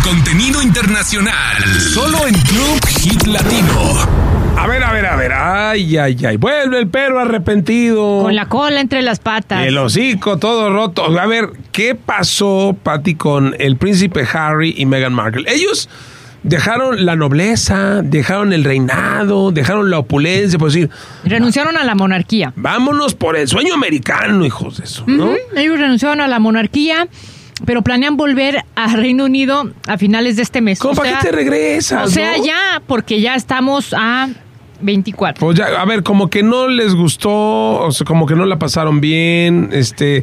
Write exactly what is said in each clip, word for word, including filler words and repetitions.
contenido internacional, solo en Club Hit Latino. A ver, a ver, a ver, ay, ay, ay, vuelve el perro arrepentido. Con la cola entre las patas. El hocico todo roto. A ver, ¿qué pasó, Pati, con el príncipe Harry y Meghan Markle? Ellos dejaron la nobleza, dejaron el reinado, dejaron la opulencia, por decir... Renunciaron a la monarquía. Vámonos por el sueño americano, hijos de eso, ¿no? Uh-huh. Ellos renunciaron a la monarquía, pero planean volver a Reino Unido a finales de este mes. ¿Cómo, para qué te regresas? O sea, ¿no? ya, porque ya estamos a veinticuatro. Pues ya, a ver, como que no les gustó, o sea, como que no la pasaron bien, este...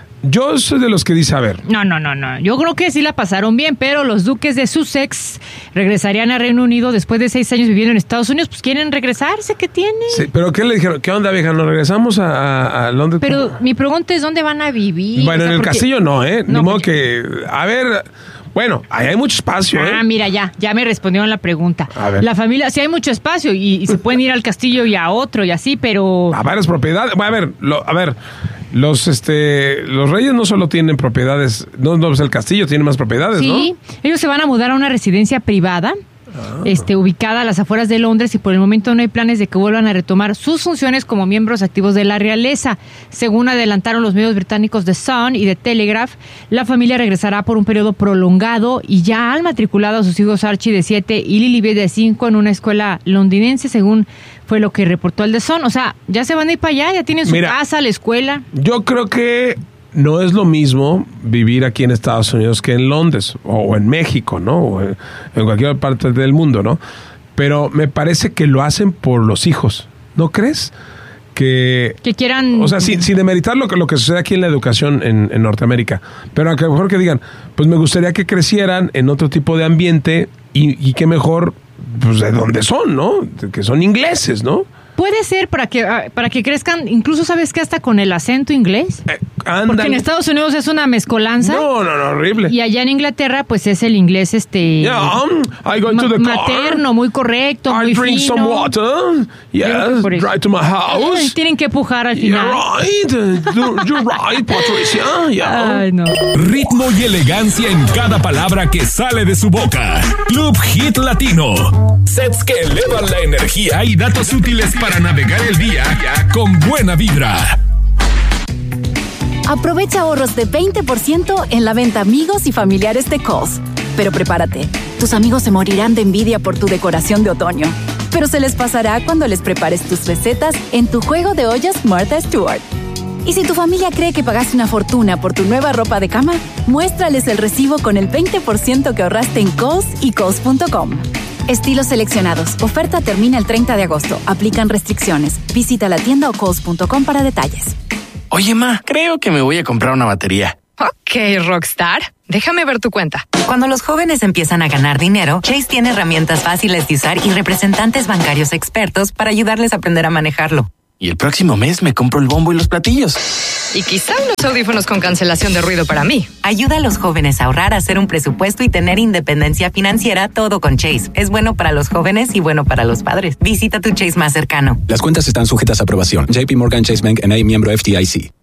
Yo soy de los que dice, a ver... No, no, no, no. Yo creo que sí la pasaron bien, pero los duques de Sussex regresarían a Reino Unido después de seis años viviendo en Estados Unidos. Pues quieren regresarse, ¿qué tiene? Sí, pero ¿qué le dijeron? ¿Qué onda, vieja? ¿Nos regresamos a, a, a Londres? Pero ¿Cómo? mi pregunta es, ¿dónde van a vivir? Bueno, o sea, en el porque... castillo no, ¿eh? No, Ni modo porque... que... A ver... Bueno, ahí hay mucho espacio, ¿eh? Ah, mira, ya, ya me respondieron la pregunta. A ver. La familia, sí hay mucho espacio y, y se pueden ir al castillo y a otro y así, pero... A varias propiedades. Bueno, a ver, lo, a ver, los este, los reyes no solo tienen propiedades, no, no, pues el castillo tiene más propiedades, sí, ¿no? Sí, ellos se van a mudar a una residencia privada, ah. este, ubicada a las afueras de Londres, y por el momento no hay planes de que vuelvan a retomar sus funciones como miembros activos de la realeza. Según adelantaron los medios británicos The Sun y The Telegraph, la familia regresará por un periodo prolongado y ya han matriculado a sus hijos Archie de siete y Lilibet de cinco en una escuela londinense, según fue lo que reportó el The Sun. O sea, ya se van a ir para allá, ya tienen su Mira, casa, la escuela. Yo creo que no es lo mismo vivir aquí en Estados Unidos que en Londres o en México, ¿no? O en cualquier parte del mundo, ¿no? Pero me parece que lo hacen por los hijos, ¿no crees? Que, que quieran... O sea, sin, sin demeritar lo que, lo que sucede aquí en la educación en, en Norteamérica, pero a lo mejor que digan, pues me gustaría que crecieran en otro tipo de ambiente y, y que mejor, pues de donde son, ¿no? Que son ingleses, ¿no? Puede ser para que para que crezcan, incluso, ¿sabes qué? Hasta con el acento inglés. Eh, Porque en Estados Unidos es una mezcolanza. No, no, no, horrible. Y allá en Inglaterra, pues es el inglés este yeah, um, I go ma- to the materno, car. muy correcto, I muy drink fino. some water. Yes, drive to my house. Ay, tienen que pujar al final. You're right. You're right, Patricia. Yeah. Ay, no. Ritmo y elegancia en cada palabra que sale de su boca. Club Hit Latino. Sets que elevan la energía y datos útiles para navegar el día con buena vibra. Aprovecha ahorros de veinte por ciento en la venta amigos y familiares de Kohl's. Pero prepárate, tus amigos se morirán de envidia por tu decoración de otoño. Pero se les pasará cuando les prepares tus recetas en tu juego de ollas Martha Stewart. Y si tu familia cree que pagaste una fortuna por tu nueva ropa de cama, muéstrales el recibo con el veinte por ciento que ahorraste en Kohl's y Kohl's punto com. Estilos seleccionados. Oferta termina el treinta de agosto. Aplican restricciones. Visita la tienda o Kohl's punto com para detalles. Oye, ma, creo que me voy a comprar una batería. Ok, Rockstar. Déjame ver tu cuenta. Cuando los jóvenes empiezan a ganar dinero, Chase tiene herramientas fáciles de usar y representantes bancarios expertos para ayudarles a aprender a manejarlo. Y el próximo mes me compro el bombo y los platillos. Y quizá unos audífonos con cancelación de ruido para mí. Ayuda a los jóvenes a ahorrar, a hacer un presupuesto y tener independencia financiera, todo con Chase. Es bueno para los jóvenes y bueno para los padres. Visita tu Chase más cercano. Las cuentas están sujetas a aprobación. J P Morgan Chase Bank N A, miembro F D I C.